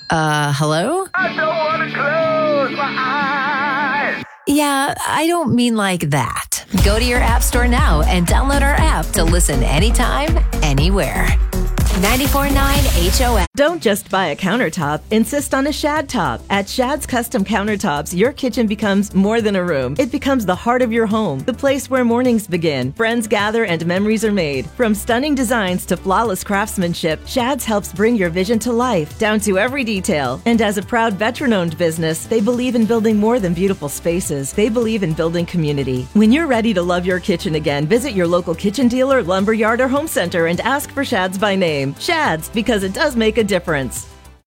Hello? I don't want to close my eyes. Yeah, I don't mean like that. Go to your app store now and download our app to listen anytime, anywhere. 94.9 HOF. Don't just buy a countertop, insist on a Shad top. At Shad's Custom Countertops, your kitchen becomes more than a room. It becomes the heart of your home, the place where mornings begin, friends gather, and memories are made. From stunning designs to flawless craftsmanship, Shad's helps bring your vision to life, down to every detail. And as a proud veteran-owned business, they believe in building more than beautiful spaces. They believe in building community. When you're ready to love your kitchen again, visit your local kitchen dealer, lumberyard, or home center and ask for Shad's by name. Shad's, because it does make a difference.